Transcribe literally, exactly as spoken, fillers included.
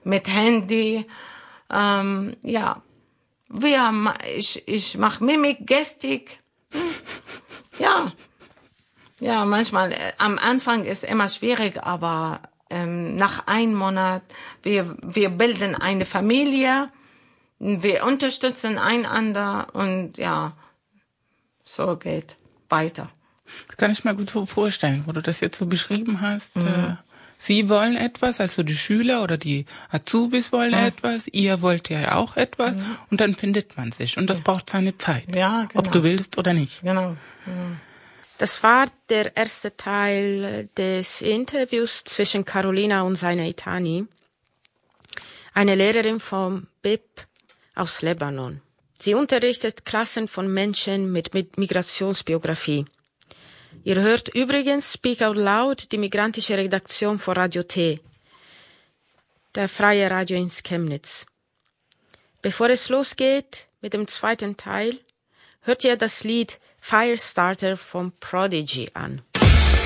mit Handy. Ähm, ja, wir, ich, ich mache Mimik, Gestik. Ja, ja, manchmal, äh, am Anfang ist immer schwierig, aber ähm, nach einem Monat, wir, wir bilden eine Familie, wir unterstützen einander und ja, so geht weiter. Das kann ich mir gut so vorstellen, wo du das jetzt so beschrieben hast. Mhm. Äh, Sie wollen etwas, also die Schüler oder die Azubis wollen Mhm. etwas, ihr wollt ja auch etwas Mhm. und dann findet man sich und das Ja. braucht seine Zeit, Ja, genau. ob du willst oder nicht. Genau. genau. Das war der erste Teil des Interviews zwischen Carolina und Zaina Itani, eine Lehrerin vom B I P aus Libanon. Sie unterrichtet Klassen von Menschen mit, mit Migrationsbiografie. Ihr hört übrigens Speak Out Loud, die migrantische Redaktion von Radio T, der freie Radio in Chemnitz. Bevor es losgeht mit dem zweiten Teil, hört ihr das Lied Firestarter vom Prodigy an.